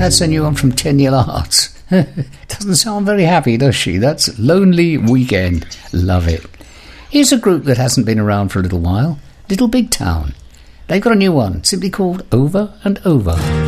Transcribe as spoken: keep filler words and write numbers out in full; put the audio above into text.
That's a new one from Ten Year Arts. Doesn't sound very happy, does she? That's Lonely Weekend. Love it. Here's a group that hasn't been around for a little while. Little Big Town. They've got a new one, simply called Over and Over.